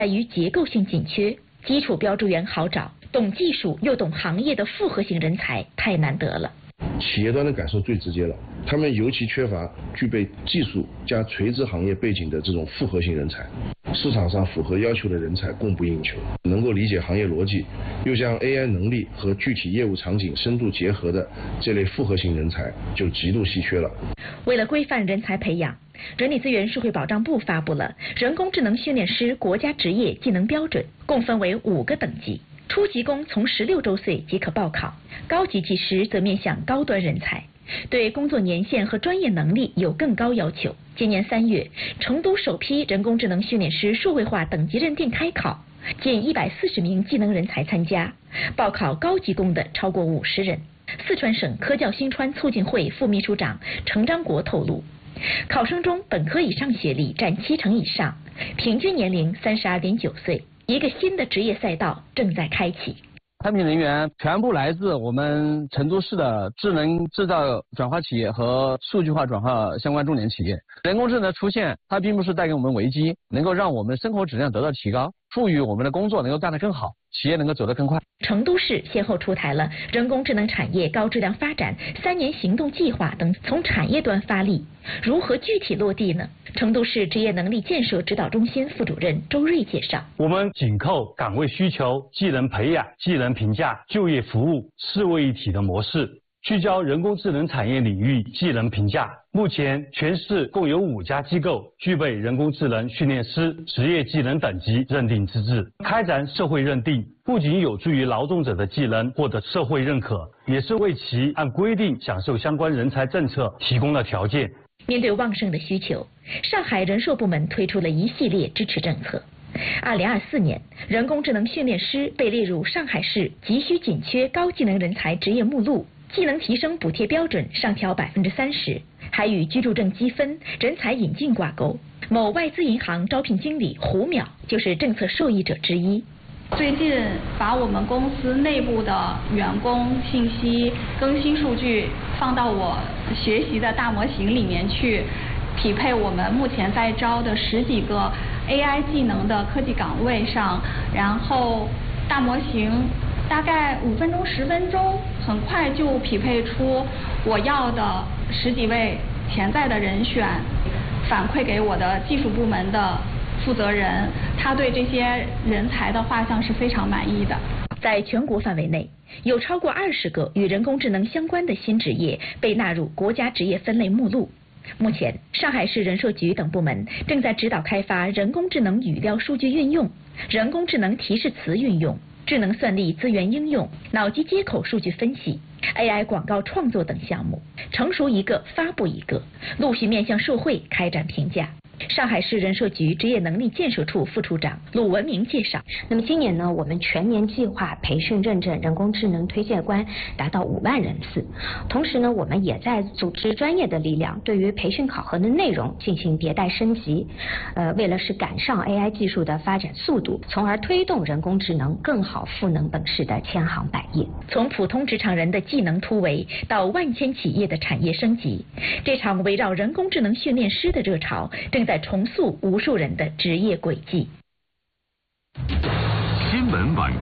在于结构性紧缺，基础标注员好找，懂技术又懂行业的复合型人才太难得了。 企业端的感受最直接了，他们尤其缺乏具备技术加垂直行业背景的这种复合型人才。市场上符合要求的人才供不应求，能够理解行业逻辑，又将 AI 能力和具体业务场景深度结合的这类复合型人才就极度稀缺了。 为了规范人才培养，人力资源社会保障部发布了人工智能训练师国家职业技能标准，共分为5个等级。初级工从16周岁即可报考，高级技师则面向高端人才，对工作年限和专业能力有更高要求。今年3月，成都首批人工智能训练师数位化等级认定开考，近140名技能人才参加，报考高级工的超过50人。四川省科教新川促进会副秘书长程章国透露，考生中本科以上学历占70%以上，平均年龄32.9岁。一个新的职业赛道正在开启。 产品人员全部来自我们成都市的智能制造转化企业和数据化转化相关重点企业。人工智能的出现，它并不是带给我们危机，能够让我们生活质量得到提高，赋予我们的工作能够干得更好，企业能够走得更快。 成都市先后出台了人工智能产业高质量发展3年行动计划等，从产业端发力，如何具体落地呢？成都市职业能力建设指导中心副主任周瑞介绍， 我们紧扣岗位需求、技能培养、技能评价、就业服务4位一体的模式，聚焦人工智能产业领域技能评价。目前全市共有5家机构具备人工智能训练师职业技能等级认定资质，开展社会认定，不仅有助于劳动者的技能获得社会认可，也是为其按规定享受相关人才政策提供了条件。 面对旺盛的需求，上海人社部门推出了一系列支持政策。2024年，人工智能训练师被列入上海市急需紧缺高技能人才职业目录，技能提升补贴标准上调30%，还与居住证积分、人才引进挂钩。某外资银行招聘经理胡淼就是政策受益者之一。 最近把我们公司内部的员工信息更新数据放到我学习的大模型里面去，匹配我们目前在招的10几个 AI 技能的科技岗位上，然后大模型大概5分钟10分钟，很快就匹配出我要的10几位潜在的人选，反馈给我的技术部门的负责人，他对这些人才的画像是非常满意的。 在全国范围内，有超过20个与人工智能相关的新职业被纳入国家职业分类目录。目前，上海市人社局等部门正在指导开发人工智能语料数据运用、人工智能提示词运用、智能算力资源应用、脑机接口数据分析、AI 广告创作等项目，成熟一个发布一个，陆续面向社会开展评价。上海市人社局职业能力建设处副处长鲁文明介绍， 那么今年呢，我们全年计划培训认证人工智能推荐官达到5万人次，同时呢，我们也在组织专业的力量，对于培训考核的内容进行迭代升级，为了是赶上 AI 技术的发展速度，从而推动人工智能更好赋能本市的千行百业。 从普通职场人的技能突围到万千企业的产业升级，这场围绕人工智能训练师的热潮正在重塑无数人的职业轨迹。 新闻晚